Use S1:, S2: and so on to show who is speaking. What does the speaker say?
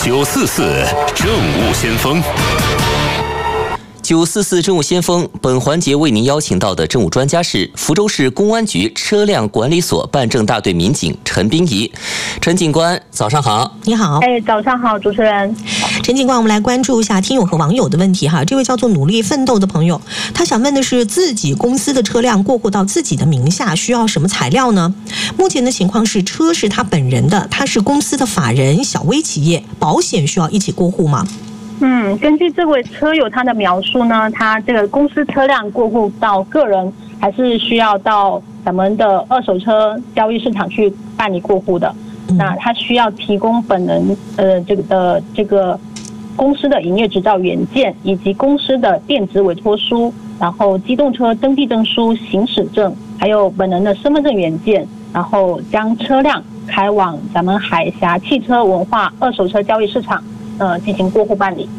S1: 944政务先锋。
S2: 944政务先锋，本环节为您邀请到的政务专家是福州市公安局车辆管理所办证大队民警陈冰怡。陈警官，早上好。
S3: 你好。
S4: 早上好，主持人。
S3: 陈警官，我们来关注一下听友和网友的问题哈。这位叫做努力奋斗的朋友，他想问的是自己公司的车辆过户到自己的名下需要什么材料呢？目前的情况是车是他本人的，他是公司的法人小微企业，保险需要一起过户吗？
S4: 根据这位车友他的描述呢，他这个公司车辆过户到个人，还是需要到咱们的二手车交易市场去办理过户的。那他需要提供本人这个公司的营业执照原件，以及公司的电子委托书，然后机动车登记证书、行驶证，还有本人的身份证原件，然后将车辆开往咱们海峡汽车文化二手车交易市场进行过户办理。